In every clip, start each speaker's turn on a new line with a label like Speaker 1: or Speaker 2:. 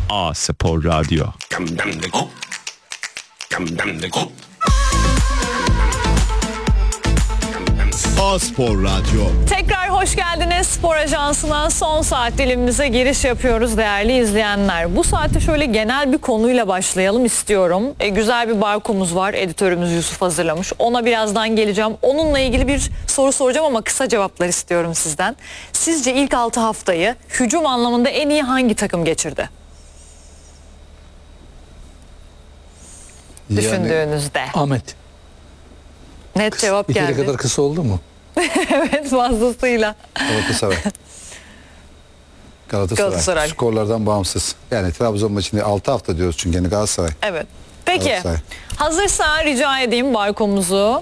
Speaker 1: A Spor Radyo. A Spor Radyo.
Speaker 2: Tekrar hoş geldiniz. Spor Ajansı'na son saat dilimimize giriş yapıyoruz değerli izleyenler. Bu saatte şöyle genel bir konuyla başlayalım istiyorum. Güzel bir barkomuz var. Editörümüz Yusuf hazırlamış. Ona birazdan geleceğim. Onunla ilgili bir soru soracağım ama kısa cevaplar istiyorum sizden. Sizce ilk 6 haftayı hücum anlamında en iyi hangi takım geçirdi? Düşündüğünüzde.
Speaker 3: Ahmet.
Speaker 2: Net cevap
Speaker 3: Bir kere
Speaker 2: geldi.
Speaker 3: kadar kısa oldu mu?
Speaker 2: Evet, fazlasıyla.
Speaker 4: Galatasaray. Skorlardan bağımsız. Yani Trabzon maçında 6 hafta diyoruz çünkü yani Galatasaray.
Speaker 2: Evet. Peki
Speaker 4: Galatasaray.
Speaker 2: hazırsa rica edeyim barkomuzu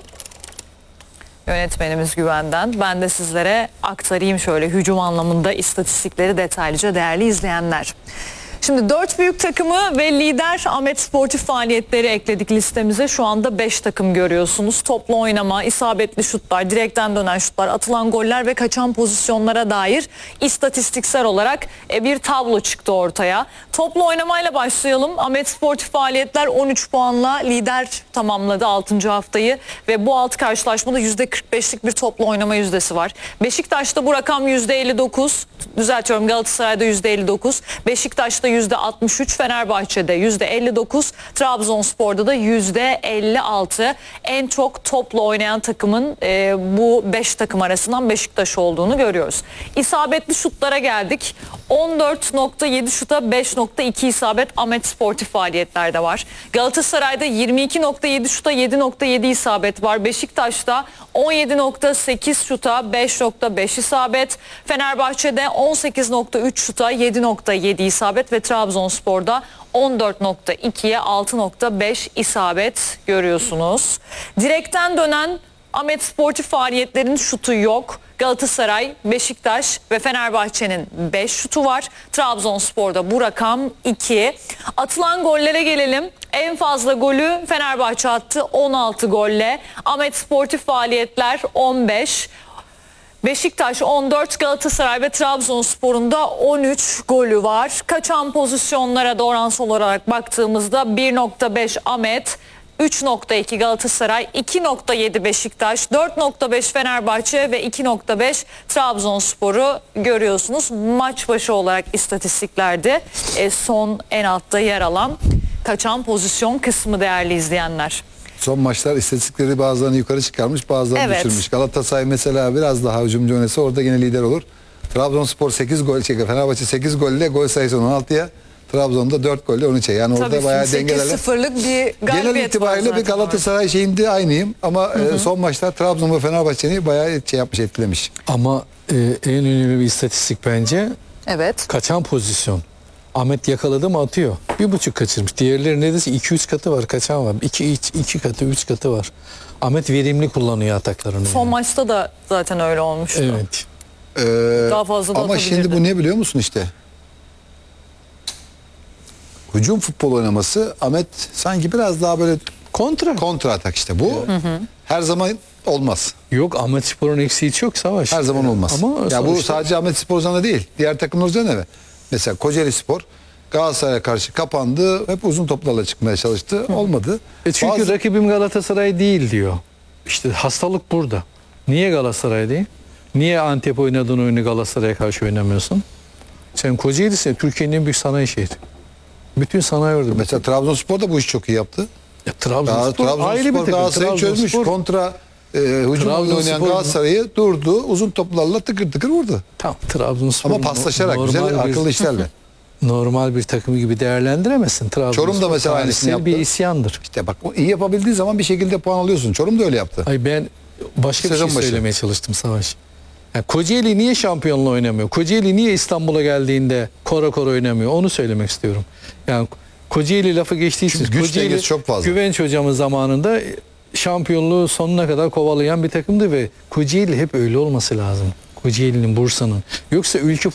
Speaker 2: yönetmenimiz Güven'den. Ben de sizlere aktarayım şöyle hücum anlamında istatistikleri detaylıca değerli izleyenler. Şimdi 4 büyük takımı ve lider Ahmet Sportif faaliyetleri ekledik listemize. Şu anda 5 takım görüyorsunuz. Toplu oynama, isabetli şutlar, direkten dönen şutlar, atılan goller ve kaçan pozisyonlara dair istatistiksel olarak bir tablo çıktı ortaya. Toplu oynamayla başlayalım. Ahmet Sportif faaliyetler 13 puanla lider tamamladı 6. haftayı ve bu 6 karşılaşmada %45'lik bir toplu oynama yüzdesi var. Beşiktaş'ta bu rakam %59. Düzeltiyorum, Galatasaray'da %59. Beşiktaş'ta %63, Fenerbahçe'de %59, Trabzonspor'da da %56. En çok topla oynayan takımın bu 5 takım arasından Beşiktaş olduğunu görüyoruz. İsabetli şutlara geldik. 14.7 şuta 5.2 isabet Ahmet Sportif faaliyetlerde var. Galatasaray'da 22.7 şuta 7.7 isabet var. Beşiktaş'ta 17.8 şuta 5.5 isabet. Fenerbahçe'de 18.3 şuta 7.7 isabet ve Trabzonspor'da 14.2'ye 6.5 isabet görüyorsunuz. Direkten dönen Ahmet Sportif faaliyetlerin şutu yok. Galatasaray, Beşiktaş ve Fenerbahçe'nin 5 şutu var. Trabzonspor'da bu rakam 2. Atılan gollere gelelim. En fazla golü Fenerbahçe attı 16 golle. Ahmet Sportif faaliyetler 15. Beşiktaş 14, Galatasaray ve Trabzonspor'un da 13 golü var. Kaçan pozisyonlara da oransal olarak baktığımızda 1.5 Ahmet, 3.2 Galatasaray, 2.7 Beşiktaş, 4.5 Fenerbahçe ve 2.5 Trabzonspor'u görüyorsunuz. Maç başı olarak istatistiklerde son en altta yer alan kaçan pozisyon kısmı değerli izleyenler.
Speaker 4: Son maçlar istatistikleri bazılarını yukarı çıkarmış, bazılarını düşürmüş. Galatasaray mesela biraz daha hücumcu oynasa orada yine lider olur. Trabzonspor 8 gol çekiyor. Fenerbahçe 8 golle, gol sayısı 16'ya. Trabzon'da 4 golle 13'e. Yani orada
Speaker 2: tabii
Speaker 4: bayağı dengelerle.
Speaker 2: 8-0'lık bir galibiyet
Speaker 4: genel itibariyle
Speaker 2: var
Speaker 4: bir Galatasaray şeyinde aynıyım ama son maçlar Trabzon ve Fenerbahçe'ni bayağı yapmış, etkilemiş.
Speaker 3: Ama en önemli bir istatistik bence
Speaker 2: Evet.
Speaker 3: kaçan pozisyon. Ahmet yakaladı mı atıyor. 1.5 kaçırmış. Diğerleri neredeyse 2-3 katı var, kaçan var. 2 katı, 3 katı var. Ahmet verimli kullanıyor ataklarını.
Speaker 2: Son maçta da zaten öyle olmuştu.
Speaker 3: Evet.
Speaker 2: Daha fazla da
Speaker 4: Ama şimdi bu ne biliyor musun işte? Hücum futbol oynaması Ahmet sanki biraz daha böyle kontra atak işte bu. Her zaman olmaz.
Speaker 3: Yok, Ahmet Spor'un eksiği çok Savaş.
Speaker 4: Her zaman olmaz.
Speaker 3: Ama
Speaker 4: ya bu sadece Ahmet Spor üzerine değil. Diğer takımlar üzerine de. Mesela Kocaeli Spor Galatasaray'a karşı kapandı. Hep uzun toplarla çıkmaya çalıştı. Olmadı.
Speaker 3: Çünkü rakibim Galatasaray değil diyor. İşte hastalık burada. Niye Galatasaray değil? Niye Antep oynadığın oyunu Galatasaray'a karşı oynamıyorsun? Sen Kocaeli'sin. Türkiye'nin en büyük sanayi şehri. Bütün sanayi orada.
Speaker 4: Mesela Trabzonspor da bu işi çok iyi yaptı.
Speaker 3: Ya, Trabzonspor ayrı bir takım.
Speaker 4: Galatasaray'ı çözmüş. Kontra hücum oynayan Galatasaray'ı durdu. Uzun toplarla tıkır tıkır vurdu.
Speaker 3: Tamam, Trabzonspor.
Speaker 4: Ama paslaşarak güzel akıllı işlerle.
Speaker 3: Normal bir takım gibi değerlendiremezsin.
Speaker 4: Çorum da mesela aynısını yaptı.
Speaker 3: Bir isyandır.
Speaker 4: İşte bak, iyi yapabildiği zaman bir şekilde puan alıyorsun. Çorum da öyle yaptı.
Speaker 3: Ay, ben başka bir şey söylemeye çalıştım Savaş. Yani Kocaeli niye şampiyonla oynamıyor? Kocaeli niye İstanbul'a geldiğinde kora oynamıyor? Onu söylemek istiyorum. Yani Kocaeli lafı geçtiği için
Speaker 4: güç dengesi çok fazla.
Speaker 3: Güvenç hocamın zamanında şampiyonluğu sonuna kadar kovalayan bir takımdı ve Kocaeli hep öyle olması lazım. Kocaeli'nin, Bursa'nın. Yoksa ülke